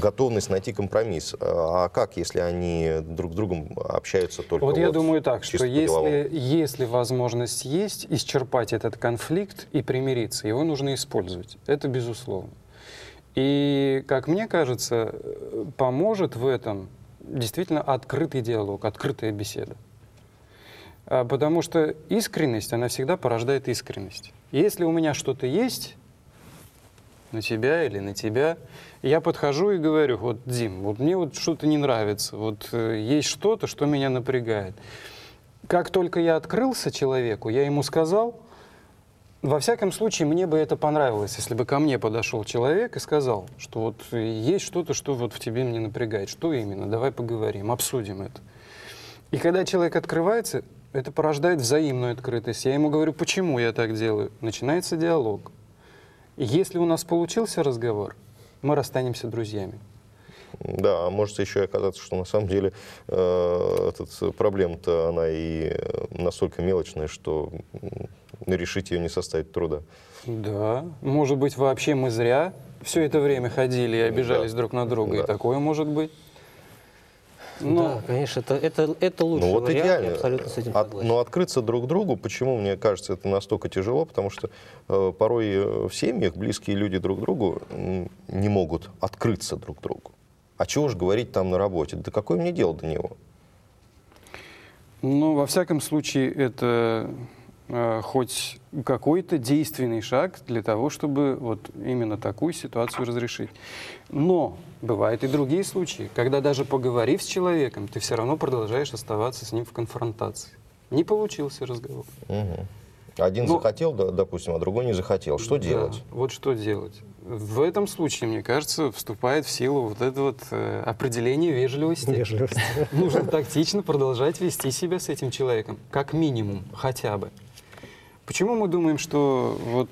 готовность найти компромисс. А как, если они друг с другом общаются только Вот я думаю так, что чисто по-деловому? если возможность есть исчерпать этот конфликт и примириться, его нужно использовать. Это безусловно. И, как мне кажется, поможет в этом действительно открытый диалог, открытая беседа. Потому что искренность, она всегда порождает искренность. Если у меня что-то есть на тебя или на тебя, я подхожу и говорю: вот, Дим, вот мне вот что-то не нравится, вот есть что-то, что меня напрягает. Как только я открылся человеку, я ему сказал, во всяком случае, мне бы это понравилось, если бы ко мне подошел человек и сказал, что вот есть что-то, что вот в тебе меня напрягает. Что именно? Давай поговорим, обсудим это. И когда человек открывается, это порождает взаимную открытость. Я ему говорю, почему я так делаю. Начинается диалог. И если у нас получился разговор, мы расстанемся друзьями. Да, а может еще и оказаться, что на самом деле проблема-то она и настолько мелочная, что решить ее не составит труда. Да, может быть, вообще мы зря все это время ходили и обижались друг на друга, и такое может быть. Да, конечно, это лучший вот вариант, идеально. я абсолютно с этим согласен. Но открыться друг другу, почему, мне кажется, это настолько тяжело, потому что порой в семьях близкие люди друг другу не могут открыться друг другу. А чего уж говорить там на работе? Да какое мне дело до него? Ну, во всяком случае, это хоть какой-то действенный шаг для того, чтобы вот именно такую ситуацию разрешить. Но бывают и другие случаи, когда даже поговорив с человеком, ты все равно продолжаешь оставаться с ним в конфронтации. Не получился разговор. Угу. Один захотел, допустим, а другой не захотел. Что делать? Вот что делать. В этом случае, мне кажется, вступает в силу вот это вот определение вежливости. Нужно тактично продолжать вести себя с этим человеком, как минимум, хотя бы. Почему мы думаем, что вот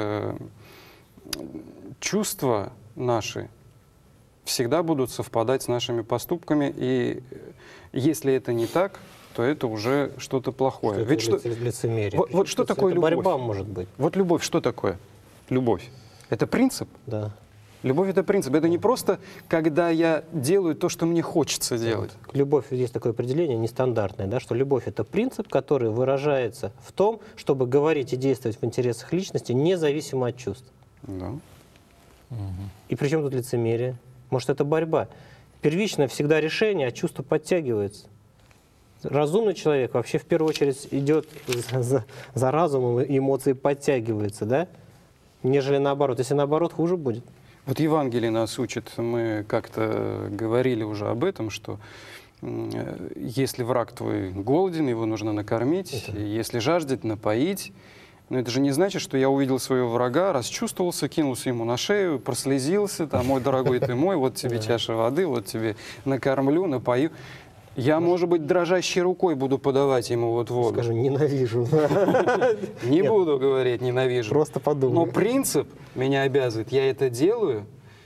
чувства наши всегда будут совпадать с нашими поступками, и если это не так, то это уже что-то плохое. Ведь что лицемерие. Вот что такое любовь? Борьба может быть. Вот любовь, что такое? Любовь. Это принцип? Да. Любовь — это принцип. Это не просто, когда я делаю то, что мне хочется делать. Любовь, есть такое определение нестандартное, да, что любовь — это принцип, который выражается в том, чтобы говорить и действовать в интересах личности, независимо от чувств. Да. И при чем тут лицемерие? Может, это борьба? Первичное всегда решение, а чувство подтягивается. Разумный человек вообще в первую очередь идет за разумом, и эмоции подтягиваются, да? Нежели наоборот. Если наоборот, хуже будет. Вот Евангелие нас учит, мы как-то говорили уже об этом, что если враг твой голоден, его нужно накормить, если жаждет, напоить. Но это же не значит, что я увидел своего врага, расчувствовался, кинулся ему на шею, прослезился, там, мой дорогой ты мой, вот тебе чаша воды, вот тебе накормлю, напою. Я, может быть, дрожащей рукой буду подавать ему вот воду. Скажу, ненавижу. Не буду говорить ненавижу. Просто подумай. Но принцип меня обязывает. Я это делаю,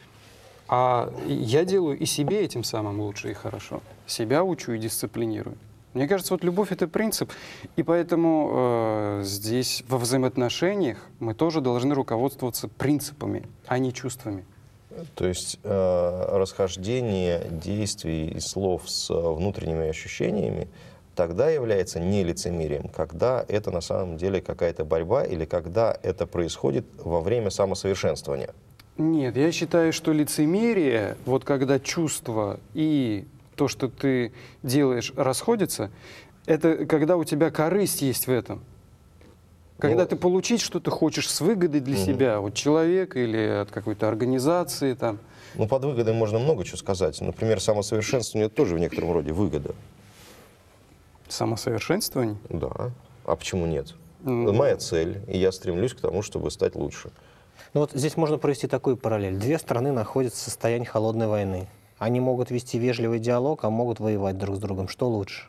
а я делаю и себе этим самым лучше и хорошо. Себя учу и дисциплинирую. Мне кажется, вот любовь — это принцип. И поэтому здесь во взаимоотношениях мы тоже должны руководствоваться принципами, а не чувствами. То есть расхождение действий и слов с внутренними ощущениями тогда является не лицемерием, когда это на самом деле какая-то борьба или когда это происходит во время самосовершенствования. Нет, я считаю, что лицемерие, вот когда чувства и то, что ты делаешь, расходятся, это когда у тебя корысть есть в этом. Когда ты получить что-то хочешь с выгодой для себя, от человека или от какой-то организации. Там. Ну, под выгодой можно много чего сказать. Например, самосовершенствование — это тоже в некотором роде выгода. Самосовершенствование? Да. А почему нет? Это моя цель, и я стремлюсь к тому, чтобы стать лучше. Ну вот здесь можно провести такую параллель. Две страны находятся в состоянии холодной войны. Они могут вести вежливый диалог, а могут воевать друг с другом. Что лучше?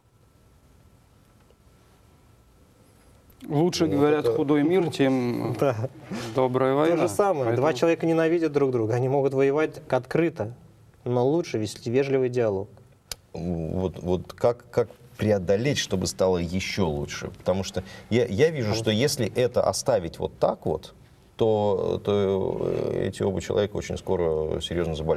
Лучше, говорят, худой мир, чем добрая война. То же самое. Поэтому... Два человека ненавидят друг друга. Они могут воевать открыто, но лучше вести вежливый диалог. Вот как преодолеть, чтобы стало еще лучше? Потому что я вижу, что если это оставить вот так вот, то эти оба человека очень скоро серьезно заболеют.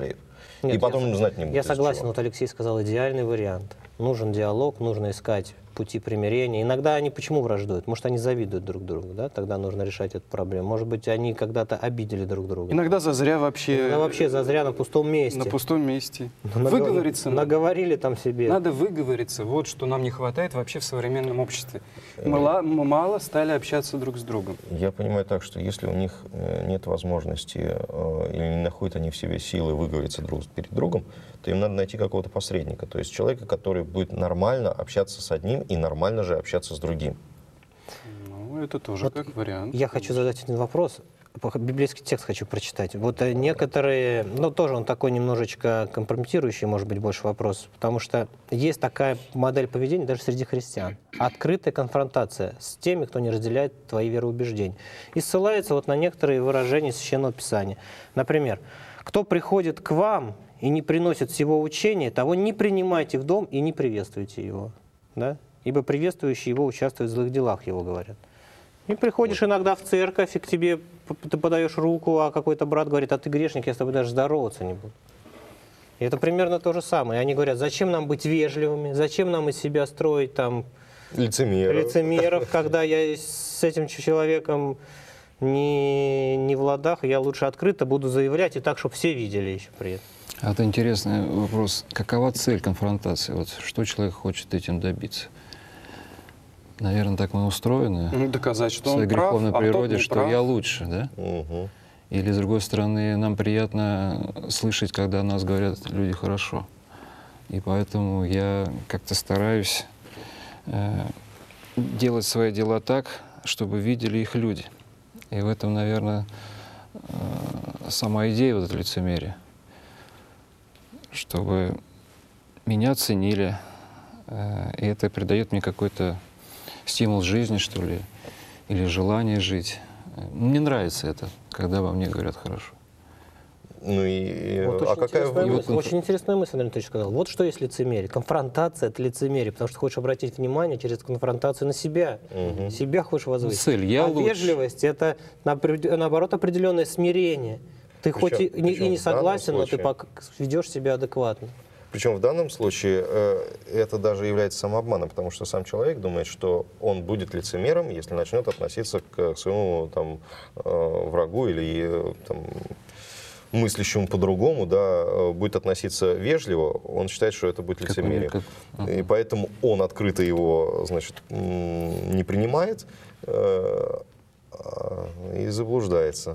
И Нет, потом знать не будет. Я из-за согласен, чего. вот Алексей сказал, идеальный вариант. Нужен диалог, нужно искать пути примирения. Иногда они почему враждуют? Может, они завидуют друг другу, да? Тогда нужно решать эту проблему. Может быть, они когда-то обидели друг друга. Иногда зазря вообще... Иногда вообще зазря на пустом месте. На пустом месте. Наг- Выговориться надо. Наговорили там себе. Надо выговориться. Вот что нам не хватает вообще в современном обществе. Мы мало стали общаться друг с другом. Я понимаю так, что если у них нет возможности или не находят они в себе силы выговориться друг перед другом, то им надо найти какого-то посредника. То есть человека, который будет нормально общаться с одним и нормально же общаться с другим. Ну, это тоже Вот как вариант. Я хочу задать один вопрос. Библейский текст хочу прочитать. Вот некоторые, ну тоже он такой немножечко компрометирующий, может быть, больше вопрос, потому что есть такая модель поведения даже среди христиан. Открытая конфронтация с теми, кто не разделяет твои вероубеждения. И ссылается вот на некоторые выражения Священного Писания. Например, «Кто приходит к вам и не приносит всего учения, того не принимайте в дом и не приветствуйте его». Да? Ибо приветствующий его участвует в злых делах, его говорят. И приходишь иногда в церковь, и к тебе ты подаешь руку, а какой-то брат говорит, а ты грешник, я с тобой даже здороваться не буду. И это примерно то же самое. И они говорят, зачем нам быть вежливыми, зачем нам из себя строить там лицемеров, когда я с этим человеком не в ладах, я лучше открыто буду заявлять, и так, чтобы все видели еще при этом. Это интересный вопрос. Какова цель конфронтации? Вот что человек хочет этим добиться? Наверное, так мы устроены Ну, доказать, что в своей он прав, греховной а тот природе, не что прав. я лучше, да? Угу. Или, с другой стороны, нам приятно слышать, когда о нас говорят люди хорошо. И поэтому я как-то стараюсь делать свои дела так, чтобы видели их люди. И в этом, наверное, сама идея вот этого лицемерия. Чтобы меня ценили, и это придает мне какой-то стимул жизни, что ли, или желание жить. Мне нравится это, когда обо мне говорят хорошо. Ну и Вот а какая очень интересная мысль, Андрей Анатольевич сказал. Вот что есть лицемерие. Конфронтация — это лицемерие, потому что ты хочешь обратить внимание через конфронтацию на себя. Себя хочешь возвысить. Цель «я а лучше». Вежливость — это, наоборот, определенное смирение. Ты хоть и причем не в данном согласен, но ты случае- ведешь себя адекватно. Причем в данном случае это даже является самообманом, потому что сам человек думает, что он будет лицемером, если начнет относиться к своему там, врагу или там, мыслящему по-другому, да, будет относиться вежливо, он считает, что это будет лицемерие. И поэтому он открыто его, значит, не принимает и заблуждается.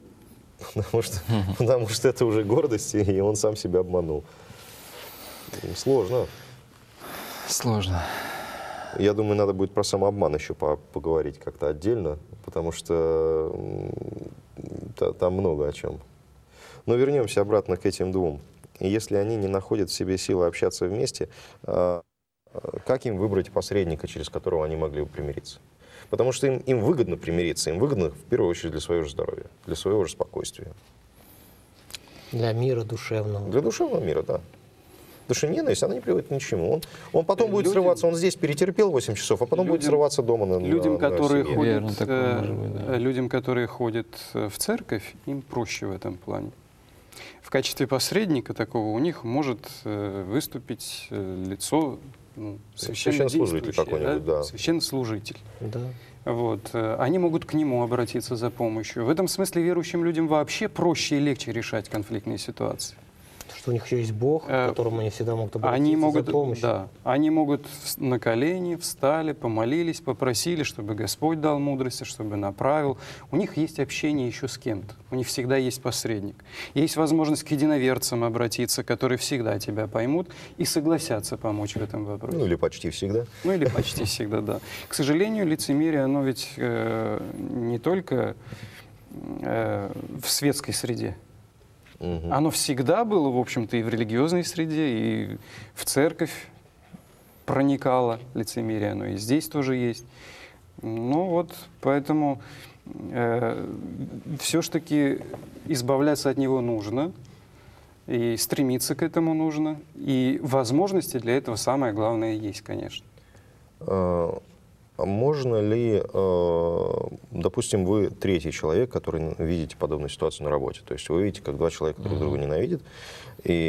Потому что это уже гордость, и он сам себя обманул. Сложно. Сложно. Я думаю, надо будет про самообман еще поговорить как-то отдельно, потому что там много о чем. Но вернемся обратно к этим двум. И если они не находят в себе силы общаться вместе, как им выбрать посредника, через которого они могли бы примириться? Потому что им выгодно примириться, им выгодно в первую очередь для своего же здоровья, для своего же спокойствия. Для мира душевного. Для душевного мира, да. Потому что ненависть, она не приводит к ничему. Он потом будет Людям- срываться, он здесь перетерпел 8 часов, а потом будет Людям- срываться дома на Людям, которые семье. ходят, Верно, такое может быть, да. людям, которые ходят в церковь, им проще в этом плане. В качестве посредника такого у них может выступить лицо Священнослужитель священнодействующее, какой-нибудь, да. священнослужитель. Да. Вот. Они могут к нему обратиться за помощью. В этом смысле верующим людям вообще проще и легче решать конфликтные ситуации. Что у них еще есть Бог, к которому они всегда могут обратиться Они могут, за помощью. да, они могут на колени встали, помолились, попросили, чтобы Господь дал мудрости, чтобы направил. У них есть общение еще с кем-то. У них всегда есть посредник. Есть возможность к единоверцам обратиться, которые всегда тебя поймут и согласятся помочь в этом вопросе. Ну или почти всегда. Ну или почти всегда, да. К сожалению, лицемерие, оно ведь не только в светской среде. Оно всегда было, в общем-то, и в религиозной среде, и в церковь проникало лицемерие, оно и здесь тоже есть. Ну вот, поэтому все-таки избавляться от него нужно, и стремиться к этому нужно, и возможности для этого самое главное есть, конечно. можно ли, допустим, вы третий человек, который видите подобную ситуацию на работе, то есть вы видите, как два человека друг друга ненавидят, и